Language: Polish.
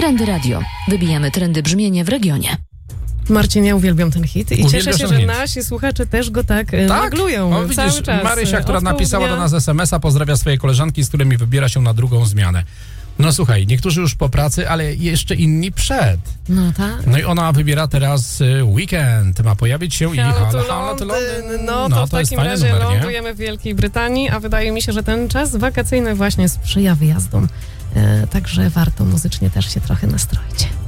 Trendy Radio. Wybijamy trendy brzmienia w regionie. Marcin, ja uwielbiam ten hit i cieszę się, że hit. nasi słuchacze też go tak naglują O, widzisz, cały czas. Marysia, która Od napisała południa. do nas SMS-a, pozdrawia swoje koleżanki, z którymi wybiera się na drugą zmianę. No słuchaj, niektórzy już po pracy, ale jeszcze inni przed. No tak. No i ona wybiera teraz weekend. Ma pojawić się Halo to Halo to Londyn. No to w to jest takim fajny razie numer, nie? lądujemy w Wielkiej Brytanii, a wydaje mi się, że ten czas wakacyjny właśnie sprzyja wyjazdom. Także warto muzycznie też się trochę nastroić.